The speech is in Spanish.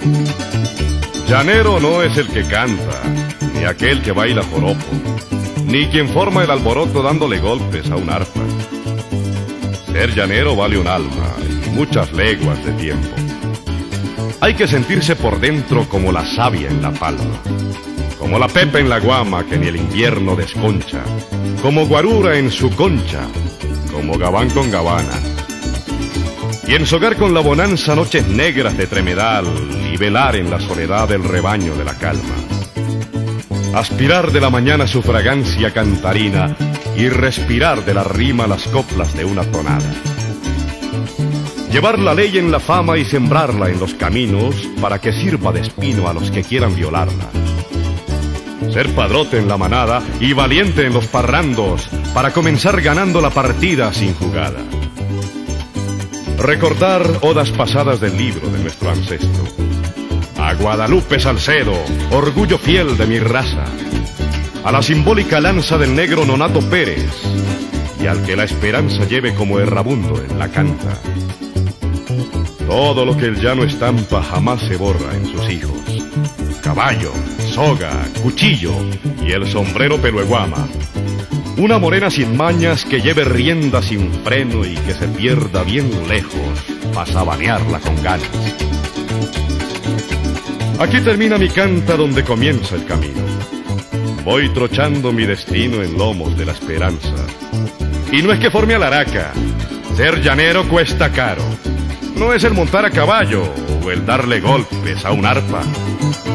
Llanero no es el que canta, ni aquel que baila joropo, ni quien forma el alboroto dándole golpes a un arpa. Ser llanero vale un alma y muchas leguas de tiempo. Hay que sentirse por dentro como la savia en la palma, como la pepa en la guama que ni el invierno desconcha, como guarura en su concha, como gabán con gabana. Y ensogar con la bonanza noches negras de tremedal y velar en la soledad del rebaño de la calma. Aspirar de la mañana su fragancia cantarina y respirar de la rima las coplas de una tonada. Llevar la ley en la fama y sembrarla en los caminos para que sirva de espino a los que quieran violarla. Ser padrote en la manada y valiente en los parrandos para comenzar ganando la partida sin jugada. Recordar odas pasadas del libro de nuestro ancestro. A Guadalupe Salcedo, orgullo fiel de mi raza. A la simbólica lanza del negro Nonato Pérez. Y al que la esperanza lleve como errabundo en la canta. Todo lo que el llano estampa jamás se borra en sus hijos. Caballo, soga, cuchillo y el sombrero pelueguama. Una morena sin mañas que lleve rienda sin freno y que se pierda bien lejos para sabanearla con ganas. Aquí termina mi canta donde comienza el camino. Voy trochando mi destino en lomos de la esperanza. Y no es que forme alaraca, ser llanero cuesta caro. No es el montar a caballo o el darle golpes a un arpa.